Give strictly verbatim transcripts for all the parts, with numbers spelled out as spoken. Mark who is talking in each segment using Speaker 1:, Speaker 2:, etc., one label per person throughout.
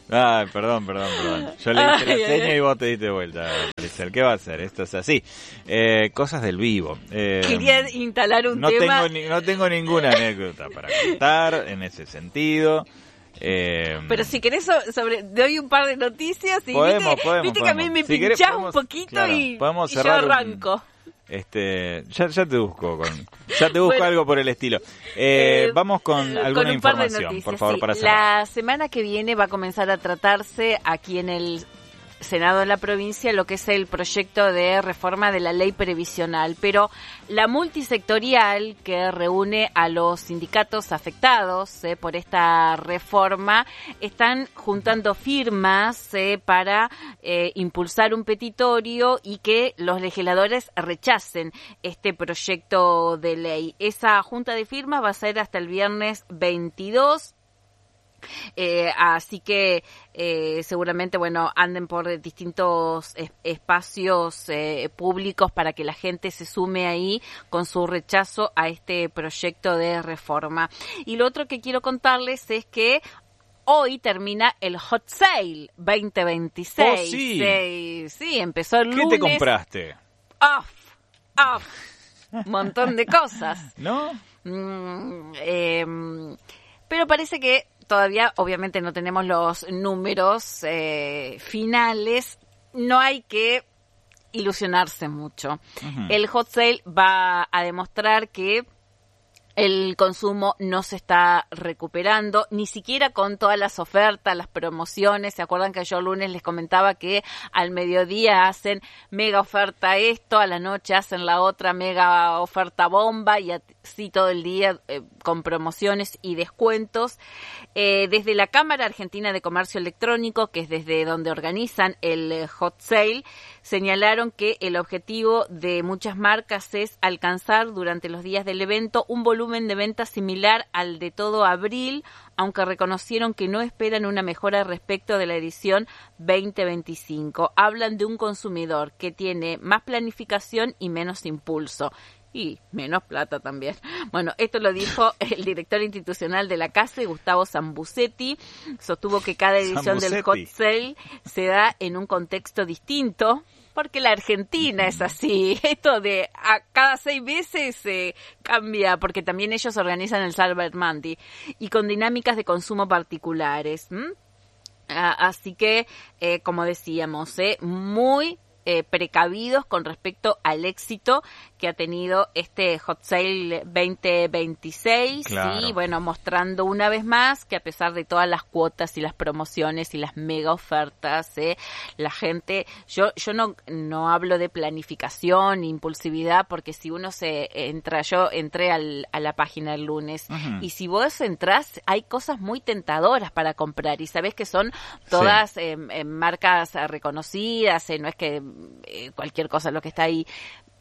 Speaker 1: Ay, perdón, perdón, perdón. Yo le hice la seña y vos te diste vuelta, Maricel. ¿Qué va a hacer? Esto es así. Eh, cosas del vivo. Eh,
Speaker 2: Quería instalar un
Speaker 1: no
Speaker 2: tema.
Speaker 1: Tengo ni, no tengo ninguna anécdota para contar en ese sentido. Eh,
Speaker 2: Pero si querés so- sobre doy un par de noticias y
Speaker 1: podemos,
Speaker 2: viste,
Speaker 1: podemos,
Speaker 2: viste
Speaker 1: podemos.
Speaker 2: que a mí me
Speaker 1: Si
Speaker 2: pinchás
Speaker 1: querés, podemos,
Speaker 2: un poquito
Speaker 1: claro,
Speaker 2: y,
Speaker 1: podemos
Speaker 2: y yo
Speaker 1: cerrar un-
Speaker 2: arranco.
Speaker 1: Este, ya, ya te busco con, ya te busco
Speaker 2: Bueno,
Speaker 1: algo por el estilo. Eh,
Speaker 2: Eh,
Speaker 1: vamos con
Speaker 2: eh,
Speaker 1: alguna
Speaker 2: con un par de
Speaker 1: información,
Speaker 2: noticias,
Speaker 1: por favor,
Speaker 2: sí.
Speaker 1: para cerrar.
Speaker 2: La semana que viene va a comenzar a tratarse aquí en el Senado de la provincia lo que es el proyecto de reforma de la ley previsional, pero la multisectorial que reúne a los sindicatos afectados eh, por esta reforma están juntando firmas eh, para eh, impulsar un petitorio y que los legisladores rechacen este proyecto de ley. Esa junta de firmas va a ser hasta el viernes veintidós. Eh, así que eh, seguramente, bueno, anden por distintos es, espacios eh, públicos para que la gente se sume ahí con su rechazo a este proyecto de reforma. Y lo otro que quiero contarles es que hoy termina el Hot Sale veinte veintiséis.
Speaker 1: Oh, sí.
Speaker 2: Sí, sí, empezó el
Speaker 1: ¿Qué
Speaker 2: lunes.
Speaker 1: te compraste?
Speaker 2: Off, off, un montón de cosas.
Speaker 1: ¿No?
Speaker 2: Mm, eh, pero parece que todavía, obviamente, no tenemos los números eh, finales. No hay que ilusionarse mucho. Uh-huh. El hot sale va a demostrar que el consumo no se está recuperando, ni siquiera con todas las ofertas, las promociones. ¿Se acuerdan que yo el lunes les comentaba que al mediodía hacen mega oferta esto, a la noche hacen la otra mega oferta bomba y así todo el día eh, con promociones y descuentos? Eh, desde la Cámara Argentina de Comercio Electrónico, que es desde donde organizan el hot sale, señalaron que el objetivo de muchas marcas es alcanzar durante los días del evento un volumen de ventas similar al de todo abril, aunque reconocieron que no esperan una mejora respecto de la edición veinte veinticinco. Hablan de un consumidor que tiene más planificación y menos impulso. Y menos plata también. Bueno, esto lo dijo el director institucional de la CASE, Gustavo Sambucetti. Sostuvo que cada edición del hot sale se da en un contexto distinto, porque la Argentina es así. Esto de a cada seis meses se eh, cambia, porque también ellos organizan el Cyber Monday y con dinámicas de consumo particulares. ¿Mm? Ah, así que, eh, como decíamos, eh, muy Eh, precavidos con respecto al éxito que ha tenido este Hot Sale veinte veintiséis.
Speaker 1: Claro.
Speaker 2: Y bueno, mostrando una vez más que a pesar de todas las cuotas y las promociones y las mega ofertas, eh, la gente, yo yo no no hablo de planificación, impulsividad, porque si uno se entra, yo entré al, a la página el lunes, uh-huh. y si vos entrás, hay cosas muy tentadoras para comprar y sabés que son todas sí. eh, eh, marcas reconocidas, eh, no es que Eh, cualquier cosa lo que está ahí.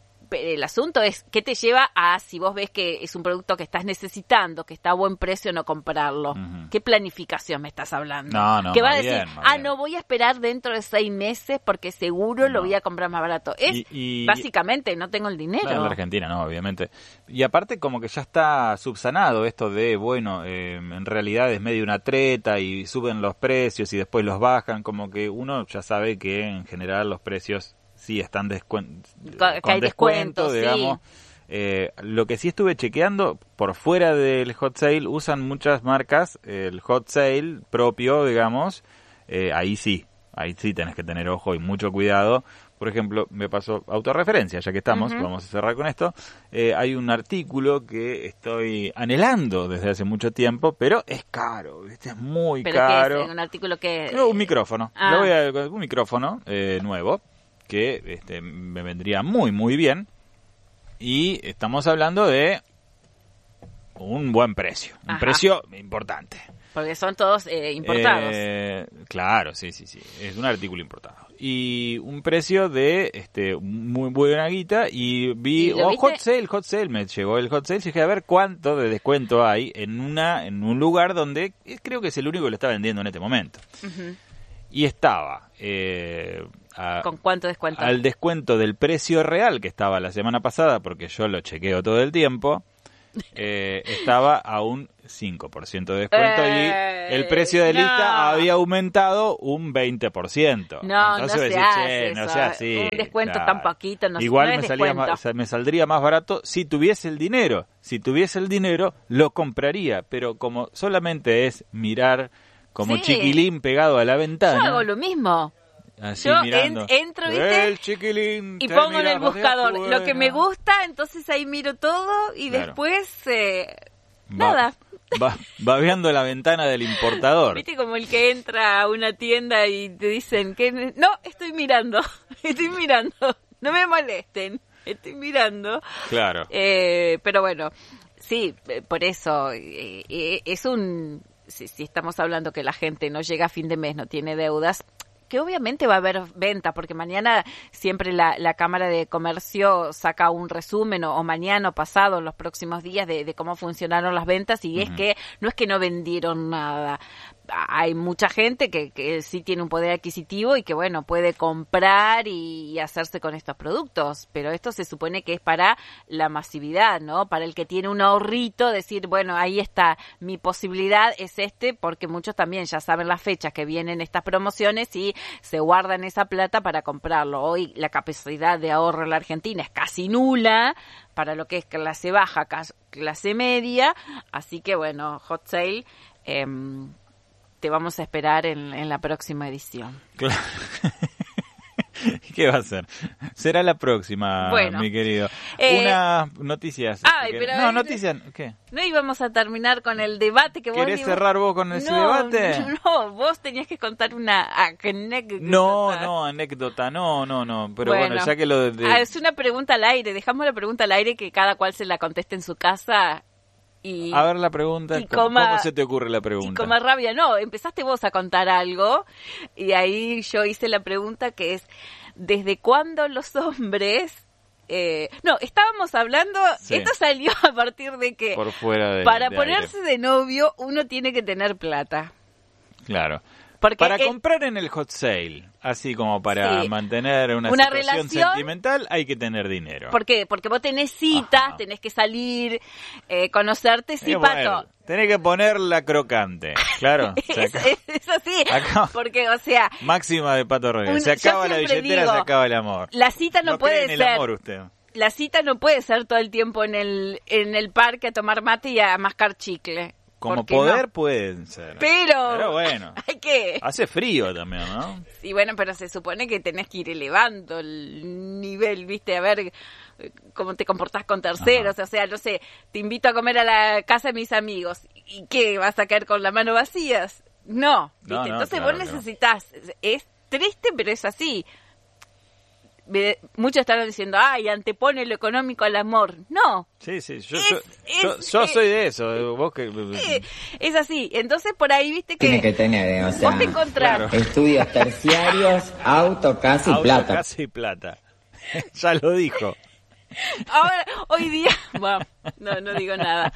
Speaker 2: El asunto es qué te lleva a, si vos ves que es un producto que estás necesitando, que está a buen precio, no comprarlo. Uh-huh. ¿Qué planificación me estás hablando?
Speaker 1: No, no,
Speaker 2: ¿Qué va a decir?
Speaker 1: bien,
Speaker 2: Ah,
Speaker 1: bien.
Speaker 2: no voy a esperar dentro de seis meses porque seguro no. lo voy a comprar más barato. Es
Speaker 1: y, y,
Speaker 2: básicamente no tengo el dinero.
Speaker 1: En la Argentina no, obviamente. Y aparte como que ya está subsanado esto de, bueno, eh, en realidad es medio una treta y suben los precios y después los bajan, como que uno ya sabe que en general los precios sí están descuen-
Speaker 2: con,
Speaker 1: con
Speaker 2: hay
Speaker 1: descuento,
Speaker 2: descuento,
Speaker 1: digamos.
Speaker 2: Sí.
Speaker 1: Eh, lo que sí estuve chequeando, por fuera del hot sale, usan muchas marcas el hot sale propio, digamos. Eh, ahí sí, ahí sí tenés que tener ojo y mucho cuidado. Por ejemplo, me pasó autorreferencia, ya que estamos, uh-huh. vamos a cerrar con esto. Eh, hay un artículo que estoy anhelando desde hace mucho tiempo, pero es caro, ¿viste? Es muy
Speaker 2: ¿Pero
Speaker 1: caro.
Speaker 2: qué es? ¿Un artículo que...?
Speaker 1: No, un micrófono.
Speaker 2: Ah.
Speaker 1: Lo voy a, un micrófono eh, nuevo, que este, me vendría muy, muy bien. Y estamos hablando de un buen precio, un
Speaker 2: Ajá.
Speaker 1: precio importante.
Speaker 2: Porque son todos eh, importados.
Speaker 1: Eh, claro, sí, sí, sí. Es un artículo importado. Y un precio de este muy buena guita. Y vi,
Speaker 2: ¿Y lo
Speaker 1: oh,
Speaker 2: viste?
Speaker 1: hot sale, hot sale. Me llegó el hot sale. Y dije, a ver cuánto de descuento hay en una en un lugar donde creo que es el único que lo está vendiendo en este momento. Uh-huh. Y estaba... Eh, a,
Speaker 2: ¿Con cuánto descuento?
Speaker 1: Al descuento del precio real que estaba la semana pasada, porque yo lo chequeo todo el tiempo. eh, estaba a un cinco por ciento de descuento
Speaker 2: Eh,
Speaker 1: y el precio de
Speaker 2: no.
Speaker 1: lista había aumentado un veinte por ciento.
Speaker 2: No,
Speaker 1: Entonces
Speaker 2: no se
Speaker 1: decís,
Speaker 2: hace
Speaker 1: che,
Speaker 2: eso.
Speaker 1: no sea así.
Speaker 2: Un descuento
Speaker 1: Claro.
Speaker 2: tan poquito, no,
Speaker 1: Igual
Speaker 2: no
Speaker 1: me,
Speaker 2: es
Speaker 1: salía
Speaker 2: descuento.
Speaker 1: más, me saldría más barato si tuviese el dinero. Si tuviese el dinero, lo compraría. Pero como solamente es mirar como
Speaker 2: Sí.
Speaker 1: chiquilín pegado a la ventana.
Speaker 2: Yo hago lo mismo.
Speaker 1: Así
Speaker 2: Yo
Speaker 1: mirando.
Speaker 2: en- entro, ¿viste?
Speaker 1: El chiquilín.
Speaker 2: Y
Speaker 1: te
Speaker 2: pongo en el
Speaker 1: miraba de
Speaker 2: buscador
Speaker 1: afuera.
Speaker 2: lo que me gusta, entonces ahí miro todo y
Speaker 1: Claro.
Speaker 2: después eh,
Speaker 1: Va-
Speaker 2: nada.
Speaker 1: Va, babeando la ventana del importador.
Speaker 2: ¿Viste como el que entra a una tienda y te dicen que no, estoy mirando, estoy mirando, no me molesten, estoy mirando.
Speaker 1: Claro.
Speaker 2: Eh, pero bueno, sí, eh, por eso eh, eh, es un... Si, si estamos hablando que la gente no llega a fin de mes, no tiene deudas, que obviamente va a haber venta, porque mañana siempre la, la Cámara de Comercio saca un resumen, o, o mañana o pasado, en los próximos días, de, de cómo funcionaron las ventas, y es
Speaker 1: Ujú.
Speaker 2: que no es que no vendieron nada. Hay mucha gente que, que sí tiene un poder adquisitivo y que, bueno, puede comprar y, y hacerse con estos productos, pero esto se supone que es para la masividad, ¿no? Para el que tiene un ahorrito, decir, bueno, ahí está, mi posibilidad es este, porque muchos también ya saben las fechas que vienen estas promociones y se guardan esa plata para comprarlo. Hoy la capacidad de ahorro en la Argentina es casi nula para lo que es clase baja, cas- clase media, así que, bueno, Hot Sale... Eh, te vamos a esperar en, en la próxima edición.
Speaker 1: Claro. ¿Qué va a ser? Será la próxima,
Speaker 2: Bueno,
Speaker 1: mi querido.
Speaker 2: eh,
Speaker 1: Unas noticias.
Speaker 2: ay,
Speaker 1: que-
Speaker 2: pero-
Speaker 1: no, noticias. ¿Qué?
Speaker 2: No íbamos a terminar con el debate que vos...
Speaker 1: ¿Querés
Speaker 2: ibas-
Speaker 1: cerrar vos con ese
Speaker 2: no,
Speaker 1: debate?
Speaker 2: No, vos tenías que contar una anécdota.
Speaker 1: No, no, anécdota, no, no, no. Pero bueno,
Speaker 2: Bueno,
Speaker 1: ya que lo de...
Speaker 2: ah, es una pregunta al aire. Dejamos la pregunta al aire que cada cual se la conteste en su casa y...
Speaker 1: A ver la pregunta.
Speaker 2: y
Speaker 1: ¿Cómo,
Speaker 2: coma-
Speaker 1: cómo se te ocurre la
Speaker 2: Y
Speaker 1: pregunta?
Speaker 2: con más rabia, no, empezaste vos a contar algo y ahí yo hice la pregunta que es, ¿desde cuándo los hombres... Eh, no, estábamos hablando,
Speaker 1: Sí.
Speaker 2: esto salió a partir de que
Speaker 1: Por fuera de
Speaker 2: para
Speaker 1: de
Speaker 2: ponerse
Speaker 1: aire.
Speaker 2: de novio uno tiene que tener plata.
Speaker 1: Claro.
Speaker 2: Porque
Speaker 1: Para
Speaker 2: el-
Speaker 1: comprar en el hot sale, así como para
Speaker 2: Sí.
Speaker 1: mantener una,
Speaker 2: Una
Speaker 1: situación
Speaker 2: relación-
Speaker 1: sentimental, hay que tener dinero.
Speaker 2: ¿Por qué? Porque vos tenés citas,
Speaker 1: Ajá.
Speaker 2: tenés que salir, eh, conocerte, sí,
Speaker 1: Eh,
Speaker 2: Pato.
Speaker 1: bueno, tenés que poner la crocante, claro. Se
Speaker 2: Es,
Speaker 1: acaba-
Speaker 2: es- es así,
Speaker 1: Acá-
Speaker 2: porque, o sea,
Speaker 1: máxima de Pato Rodríguez.
Speaker 2: Un-
Speaker 1: Se
Speaker 2: yo
Speaker 1: acaba la
Speaker 2: siempre
Speaker 1: billetera,
Speaker 2: digo,
Speaker 1: se acaba el amor.
Speaker 2: la cita no,
Speaker 1: no
Speaker 2: puede
Speaker 1: cree en el
Speaker 2: ser...
Speaker 1: amor usted.
Speaker 2: La cita no puede ser todo el tiempo en el en el parque a tomar mate y a mascar chicle.
Speaker 1: Como
Speaker 2: porque
Speaker 1: poder
Speaker 2: no.
Speaker 1: pueden ser.
Speaker 2: Pero,
Speaker 1: Pero bueno.
Speaker 2: hay que...
Speaker 1: Hace frío también, ¿no?
Speaker 2: Y bueno, pero se supone que tenés que ir elevando el nivel, ¿viste? A ver eh, cómo te comportás con terceros. O sea, no sé, te invito a comer a la casa de mis amigos. ¿Y qué? ¿Vas a caer con la mano vacías? No, ¿viste?
Speaker 1: No, no,
Speaker 2: Entonces
Speaker 1: claro,
Speaker 2: vos
Speaker 1: claro.
Speaker 2: necesitas... Es triste, pero es así. Me- Muchos están diciendo, ay, antepone lo económico al amor. No,
Speaker 1: Sí, sí. Yo,
Speaker 2: Es-
Speaker 1: yo,
Speaker 2: es-
Speaker 1: yo, yo
Speaker 2: eh,
Speaker 1: soy de eso. eh, Vos que...
Speaker 2: eh, es así. Entonces por ahí, ¿viste?
Speaker 3: Tiene
Speaker 2: Que
Speaker 3: que tener, o sea,
Speaker 2: vos te encontrás...
Speaker 1: claro.
Speaker 3: estudios terciarios, auto, casa y
Speaker 1: Auto,
Speaker 3: plata.
Speaker 1: casa y plata. Ya lo dijo.
Speaker 2: Ahora, hoy día, bueno, no, no digo nada.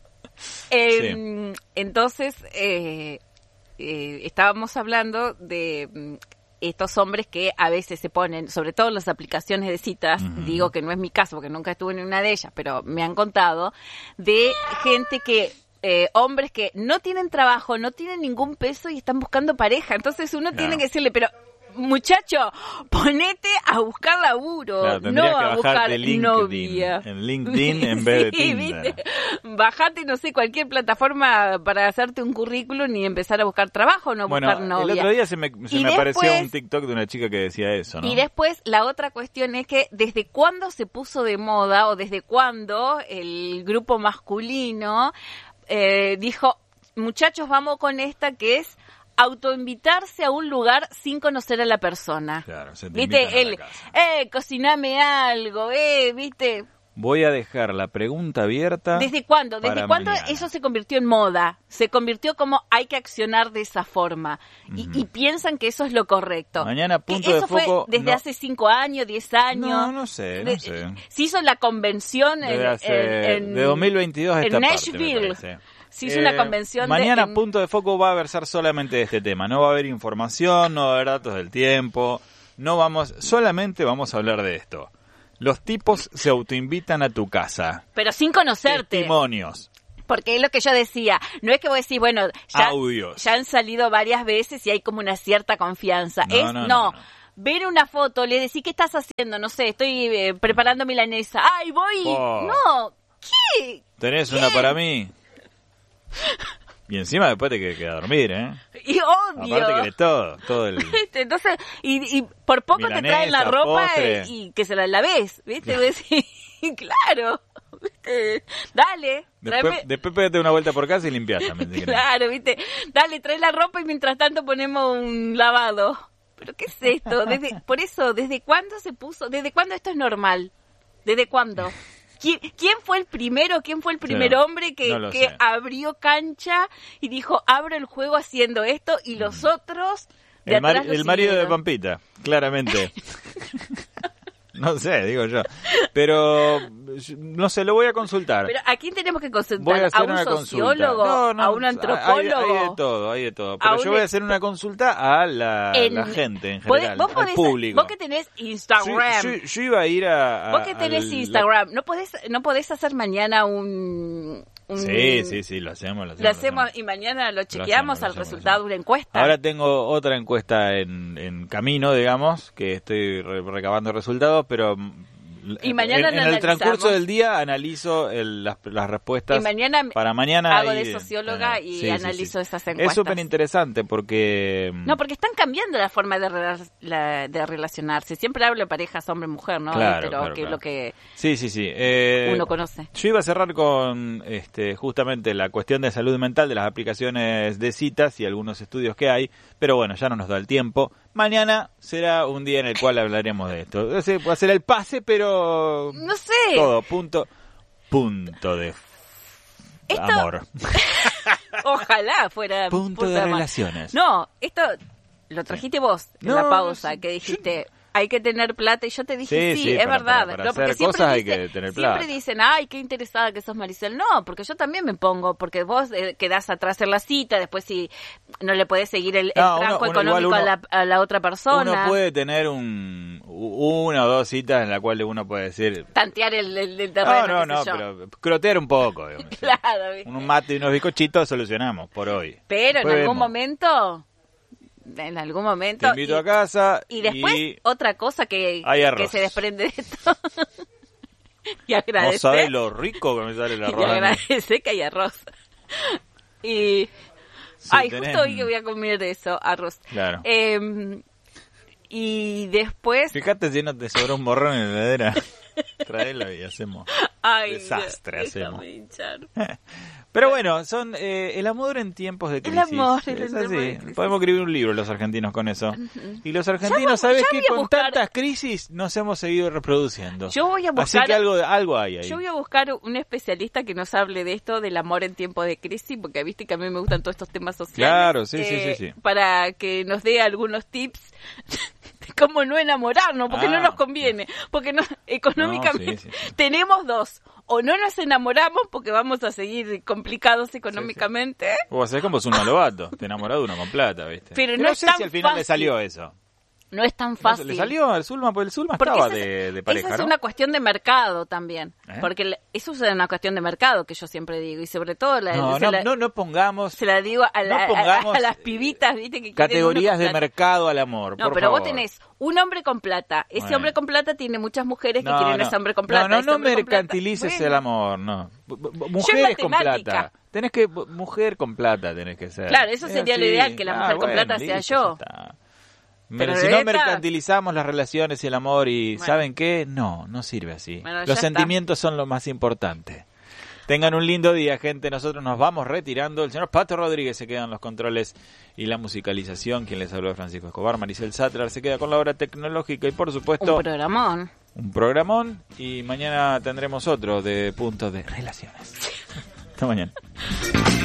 Speaker 2: Eh, Entonces, eh, eh, estábamos hablando de mm, estos hombres que a veces se ponen, sobre todo en las aplicaciones de citas,
Speaker 1: Ujú.
Speaker 2: digo que no es mi caso porque nunca estuve en una de ellas, pero me han contado, de gente que... Eh, hombres que no tienen trabajo, no tienen ningún peso y están buscando pareja. Entonces uno
Speaker 1: Claro.
Speaker 2: tiene que decirle, pero muchacho, ponete a buscar laburo,
Speaker 1: Claro,
Speaker 2: no
Speaker 1: tendrías que
Speaker 2: a buscar
Speaker 1: bajarte LinkedIn.
Speaker 2: novia.
Speaker 1: En LinkedIn en vez de
Speaker 2: Sí,
Speaker 1: Tinder.
Speaker 2: ¿viste? Bajate, no sé, cualquier plataforma para hacerte un currículum y empezar a buscar trabajo, no
Speaker 1: Bueno,
Speaker 2: buscar novia.
Speaker 1: el otro día se me, se
Speaker 2: Y
Speaker 1: me apareció
Speaker 2: después-
Speaker 1: un TikTok de una chica que decía eso, ¿no?
Speaker 2: Y después la otra cuestión es que desde cuándo se puso de moda o desde cuándo el grupo masculino eh, dijo, muchachos, vamos con esta que es autoinvitarse a un lugar sin conocer a la persona.
Speaker 1: Claro, se te invitan a
Speaker 2: ¿Viste?
Speaker 1: la
Speaker 2: El,
Speaker 1: casa.
Speaker 2: eh, cociname algo, eh, ¿viste?
Speaker 1: Voy a dejar la pregunta abierta.
Speaker 2: ¿Desde cuándo? ¿Desde
Speaker 1: para
Speaker 2: cuándo
Speaker 1: mañana.
Speaker 2: eso se convirtió en moda? Se convirtió como hay que accionar de esa forma. Y,
Speaker 1: Ujú.
Speaker 2: y piensan que eso es lo correcto.
Speaker 1: Mañana,
Speaker 2: Que
Speaker 1: punto de
Speaker 2: eso fue
Speaker 1: foco,
Speaker 2: desde
Speaker 1: no-
Speaker 2: hace cinco años, diez años.
Speaker 1: No, no sé, no
Speaker 2: De-
Speaker 1: sé.
Speaker 2: Se hizo la convención en,
Speaker 1: Desde hace-
Speaker 2: en- en-
Speaker 1: de dos mil veintidós a
Speaker 2: en
Speaker 1: esta parte, me
Speaker 2: Nashville.
Speaker 1: parece.
Speaker 2: Se hizo una
Speaker 1: Eh,
Speaker 2: convención de-
Speaker 1: Mañana
Speaker 2: en-
Speaker 1: Punto de Foco va a versar solamente de este tema. No va a haber información, no va a haber datos del tiempo. No vamos, solamente vamos a hablar de esto. Los tipos se autoinvitan a tu casa.
Speaker 2: Pero sin conocerte.
Speaker 1: Testimonios.
Speaker 2: Porque es lo que yo decía, no es que vos decís, bueno, ya,
Speaker 1: Audios.
Speaker 2: ya han salido varias veces y hay como una cierta confianza.
Speaker 1: No,
Speaker 2: es
Speaker 1: no,
Speaker 2: no,
Speaker 1: no, no.
Speaker 2: ver una foto, le decís, ¿qué estás haciendo? No sé, estoy eh, preparando milanesa. ¡Ay, voy!
Speaker 1: Oh.
Speaker 2: No, ¿qué?
Speaker 1: ¿Tenés
Speaker 2: ¿Qué?
Speaker 1: una para mí? Y encima después te quedás a dormir, ¿eh?
Speaker 2: Y obvio.
Speaker 1: Aparte querés todo, todo el...
Speaker 2: ¿Viste? Entonces, y, y por poco
Speaker 1: Milanesa,
Speaker 2: te traen la ropa
Speaker 1: postre.
Speaker 2: y, y que se la laves, ¿viste? Vos decís, claro, ¿viste? Dale,
Speaker 1: Después,
Speaker 2: tráeme...
Speaker 1: después pégate una vuelta por casa y limpiás también. si querés.
Speaker 2: Claro, ¿viste? Dale, trae la ropa y mientras tanto ponemos un lavado. ¿Pero qué es esto? Desde, por eso, ¿desde cuándo se puso? ¿Desde cuándo esto es normal? ¿Desde cuándo? ¿Quién, quién fue el primero? ¿Quién fue el primer
Speaker 1: Claro,
Speaker 2: hombre que,
Speaker 1: no lo
Speaker 2: que
Speaker 1: sé.
Speaker 2: abrió cancha y dijo, abro el juego haciendo esto? Y los otros de
Speaker 1: El, mar-
Speaker 2: atrás lo
Speaker 1: el marido de
Speaker 2: siguieron.
Speaker 1: Pampita, claramente. No sé, digo yo. Pero, no sé, lo voy a consultar.
Speaker 2: Pero ¿a quién tenemos que
Speaker 1: Voy a
Speaker 2: consultar?
Speaker 1: hacer
Speaker 2: ¿A un
Speaker 1: una
Speaker 2: sociólogo?
Speaker 1: consulta. No, no,
Speaker 2: ¿A un
Speaker 1: hay-
Speaker 2: antropólogo?
Speaker 1: Hay, de todo, hay de todo. Pero
Speaker 2: ¿A
Speaker 1: yo
Speaker 2: un
Speaker 1: voy a
Speaker 2: ex-
Speaker 1: hacer una consulta a la,
Speaker 2: En-
Speaker 1: la gente en
Speaker 2: podés-
Speaker 1: general,
Speaker 2: vos
Speaker 1: al
Speaker 2: podés-
Speaker 1: público.
Speaker 2: Vos que tenés Instagram.
Speaker 1: Yo, yo- yo iba a ir a... a-
Speaker 2: Vos que tenés
Speaker 1: al-
Speaker 2: Instagram, ¿no podés, ¿no podés hacer mañana un... un-
Speaker 1: Sí, sí, sí, lo hacemos. Lo hacemos,
Speaker 2: Lo hacemos y mañana lo chequeamos
Speaker 1: hacemos, lo
Speaker 2: al
Speaker 1: hacemos,
Speaker 2: resultado
Speaker 1: lo
Speaker 2: de una encuesta.
Speaker 1: Ahora tengo otra encuesta en, en camino, digamos, que estoy re- recabando resultados, pero mm,
Speaker 2: Y mañana
Speaker 1: en,
Speaker 2: lo
Speaker 1: en el
Speaker 2: analizamos.
Speaker 1: transcurso del día analizo el- las, las respuestas
Speaker 2: Y mañana
Speaker 1: para mañana.
Speaker 2: hago
Speaker 1: y-
Speaker 2: de socióloga y
Speaker 1: sí, sí,
Speaker 2: analizo
Speaker 1: sí.
Speaker 2: esas encuestas.
Speaker 1: Es súper interesante porque... mm,
Speaker 2: No, porque están cambiando la forma de, rela- la- de relacionarse. Siempre hablo de parejas hombre-mujer, ¿no?
Speaker 1: Claro,
Speaker 2: Pero
Speaker 1: claro,
Speaker 2: que es
Speaker 1: claro.
Speaker 2: lo que
Speaker 1: Sí, sí, sí. Eh,
Speaker 2: uno conoce.
Speaker 1: Yo iba a cerrar con este, justamente la cuestión de salud mental de las aplicaciones de citas y algunos estudios que hay, pero bueno, ya no nos da el tiempo. Mañana será un día en el cual hablaremos de esto. Ese puede ser el pase, pero
Speaker 2: No sé.
Speaker 1: todo, punto, punto de
Speaker 2: Esto-
Speaker 1: amor.
Speaker 2: Ojalá fuera...
Speaker 1: Punto
Speaker 2: punto
Speaker 1: de
Speaker 2: amor.
Speaker 1: relaciones.
Speaker 2: No, esto lo trajiste vos en
Speaker 1: No,
Speaker 2: la pausa,
Speaker 1: sí,
Speaker 2: que dijiste... Hay que tener plata y yo te dije
Speaker 1: Sí,
Speaker 2: sí,
Speaker 1: sí,
Speaker 2: es
Speaker 1: para-
Speaker 2: verdad.
Speaker 1: para- para
Speaker 2: No, porque
Speaker 1: hacer
Speaker 2: siempre
Speaker 1: cosas hay
Speaker 2: dice-
Speaker 1: que tener
Speaker 2: siempre
Speaker 1: plata.
Speaker 2: dicen, ay, qué interesada que sos Maricel. No, porque yo también me pongo, porque vos eh, quedás atrás en la cita, después si no le podés seguir el, el
Speaker 1: No, uno-
Speaker 2: tranco
Speaker 1: uno-
Speaker 2: económico
Speaker 1: igual
Speaker 2: a, la, a la otra persona,
Speaker 1: Uno puede tener un, una o dos citas en la cual uno puede decir...
Speaker 2: tantear el, el, el terreno,
Speaker 1: No, no,
Speaker 2: qué
Speaker 1: no,
Speaker 2: sé yo.
Speaker 1: pero crotear un poco. Digamos.
Speaker 2: Claro, ¿viste?
Speaker 1: Un mate y unos bizcochitos solucionamos por hoy.
Speaker 2: Pero en
Speaker 1: Después
Speaker 2: algún
Speaker 1: vemos.
Speaker 2: momento, en algún momento...
Speaker 1: Te invito
Speaker 2: y,
Speaker 1: a casa
Speaker 2: y después
Speaker 1: y
Speaker 2: otra cosa que,
Speaker 1: hay arroz.
Speaker 2: que se desprende de esto. y
Speaker 1: no
Speaker 2: agradecer.
Speaker 1: sabes lo rico que me sale el
Speaker 2: Y
Speaker 1: arroz. a mí.
Speaker 2: agradece que hay arroz. Y...
Speaker 1: Sí,
Speaker 2: Ay,
Speaker 1: tenés-
Speaker 2: justo hoy que voy a comer eso, arroz.
Speaker 1: Claro.
Speaker 2: Eh, y después...
Speaker 1: Fíjate si no te sobró un borrón en la heladera. Traelo y hacemos
Speaker 2: Ay,
Speaker 1: desastre.
Speaker 2: Dios,
Speaker 1: hacemos.
Speaker 2: déjame hinchar.
Speaker 1: Pero bueno, son eh, el amor en tiempos de
Speaker 2: El
Speaker 1: crisis.
Speaker 2: amor en
Speaker 1: Es
Speaker 2: tiempos
Speaker 1: así.
Speaker 2: de crisis.
Speaker 1: Podemos escribir un libro los argentinos con eso. Y los
Speaker 2: Ya
Speaker 1: argentinos,
Speaker 2: voy-
Speaker 1: ¿sabes
Speaker 2: ya
Speaker 1: qué?
Speaker 2: voy a
Speaker 1: Con
Speaker 2: buscar-
Speaker 1: tantas crisis nos hemos seguido reproduciendo.
Speaker 2: Yo voy a
Speaker 1: Así
Speaker 2: buscar-
Speaker 1: que algo, algo hay ahí.
Speaker 2: Yo voy a buscar un especialista que nos hable de esto, del amor en tiempo de crisis, porque viste que a mí me gustan todos estos temas sociales.
Speaker 1: Claro, sí, sí,
Speaker 2: eh,
Speaker 1: sí, sí.
Speaker 2: Para que nos dé algunos tips de cómo no enamorarnos, porque
Speaker 1: Ah.
Speaker 2: no nos conviene, porque no, económicamente
Speaker 1: No, sí, sí, sí.
Speaker 2: tenemos dos. O no nos enamoramos porque vamos a seguir complicados económicamente.
Speaker 1: O hacer como Zulma Lobato, te enamoró de uno con plata, ¿viste?
Speaker 2: Pero
Speaker 1: Que
Speaker 2: no
Speaker 1: no
Speaker 2: es
Speaker 1: sé
Speaker 2: tan
Speaker 1: si al final le
Speaker 2: fácil.
Speaker 1: salió eso.
Speaker 2: No es tan
Speaker 1: No,
Speaker 2: fácil.
Speaker 1: ¿Le salió al Zulma? Porque el Zulma
Speaker 2: Porque
Speaker 1: estaba
Speaker 2: esa es-
Speaker 1: de, de pareja,
Speaker 2: esa es
Speaker 1: ¿no?
Speaker 2: una cuestión de mercado también.
Speaker 1: ¿Eh?
Speaker 2: Porque le- eso es una cuestión de mercado que yo siempre digo. Y sobre todo la,
Speaker 1: No,
Speaker 2: se,
Speaker 1: no,
Speaker 2: la,
Speaker 1: no, no pongamos
Speaker 2: se la digo a, la-
Speaker 1: no pongamos,
Speaker 2: a, a las pibitas, ¿viste? Que quieren
Speaker 1: categorías
Speaker 2: uno
Speaker 1: de
Speaker 2: con plata.
Speaker 1: mercado al amor,
Speaker 2: No,
Speaker 1: por
Speaker 2: pero
Speaker 1: favor.
Speaker 2: vos tenés un hombre con plata. Ese
Speaker 1: Bueno.
Speaker 2: hombre con plata tiene muchas mujeres que
Speaker 1: No,
Speaker 2: quieren
Speaker 1: no.
Speaker 2: ese hombre con plata.
Speaker 1: No, no,
Speaker 2: ese
Speaker 1: no
Speaker 2: hombre con plata.
Speaker 1: mercantilices
Speaker 2: Bueno.
Speaker 1: el amor, no. B- b- Mujeres con
Speaker 2: matemática.
Speaker 1: plata. Tenés que, b- mujer con plata tenés que ser.
Speaker 2: Claro, eso
Speaker 1: Es
Speaker 2: sería lo
Speaker 1: así.
Speaker 2: ideal, que la mujer con plata sea
Speaker 1: listo,
Speaker 2: yo.
Speaker 1: ya está.
Speaker 2: Pero
Speaker 1: si no
Speaker 2: neta-
Speaker 1: mercantilizamos las relaciones y el amor y
Speaker 2: Bueno.
Speaker 1: ¿saben qué? No, no sirve así.
Speaker 2: Bueno, ya
Speaker 1: Los
Speaker 2: está.
Speaker 1: sentimientos son lo más importante. Tengan un lindo día, gente. Nosotros nos vamos retirando. El señor Pato Rodríguez se queda en los controles y la musicalización. Quien les habló, Francisco Escobar. Maricel Sattler se queda con la hora tecnológica y, por supuesto,
Speaker 2: Un programón.
Speaker 1: un programón. Y mañana tendremos otro de puntos de relaciones. Hasta mañana.